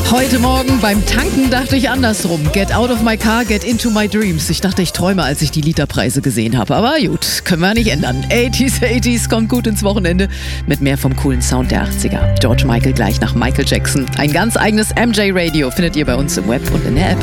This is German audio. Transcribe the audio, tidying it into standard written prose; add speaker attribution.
Speaker 1: Heute Morgen beim Tanken dachte ich andersrum. Get out of my car, get into my dreams. Ich dachte, ich träume, als ich die Literpreise gesehen habe. Aber gut, können wir nicht ändern. 80s kommt gut ins Wochenende mit mehr vom coolen Sound der 80er. George Michael gleich nach Michael Jackson. Ein ganz eigenes MJ Radio findet ihr bei uns im Web und in der App.